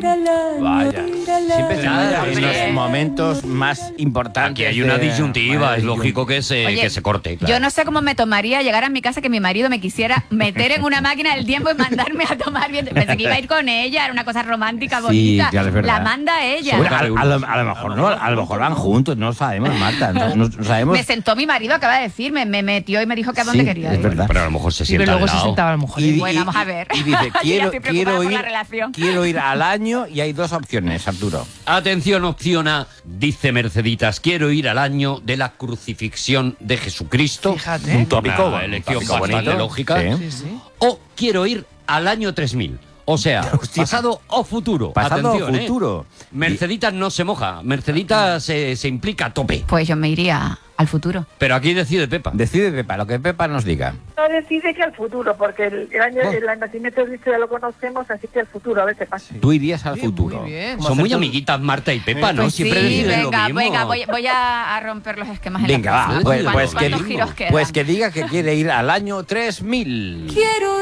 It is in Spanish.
Vaya. Siempre en los momentos más importantes. Aquí hay una disyuntiva, es lógico que se corte. Claro. Yo no sé cómo me tomaría llegar a mi casa que mi marido me quisiera meter en una máquina del tiempo y mandarme a tomar bien. Pensé que iba a ir con ella, era una cosa romántica, bonita. Claro, es verdad. La manda ella. Bueno, a lo mejor no, a lo mejor van juntos, no lo sabemos, Marta. No sabemos. Me sentó mi marido, acaba de decir, me metió y me dijo que a dónde quería es ir. verdad. Pero a lo mejor se Sí, sienta pero luego al se lado. sentaba a lo mejor. Bueno, vamos a ver. Y dice, Yo ya estoy preocupada por la relación. quiero ir al año y hay dos opciones, Arturo. Atención, opción A, dice Merceditas, quiero ir al año de la crucifixión de Jesucristo. Fíjate. Un tópico, Una elección tópico bastante bonito. lógica. Sí. Sí, sí. O quiero ir al año 3000. O sea, Hostia. pasado o futuro. Pasado Atención, o futuro. Merceditas no se moja, Merceditas se implica a tope. Pues yo me iría al futuro. Pero aquí decide Pepa. Decide Pepa, lo que Pepa nos diga. No decide que al futuro, porque el nacimiento de Cristo ya lo conocemos, así que al futuro, a ver qué pasa. Tú irías al Bien, futuro. muy bien. Son muy amiguitas Marta y Pepa, ¿no? Pues Siempre sí, deciden venga, lo mismo. voy a romper los esquemas en Venga, la va. casa. Pues ¿Cuántos que giros quedan? pues que diga que quiere ir al año 3000. Quiero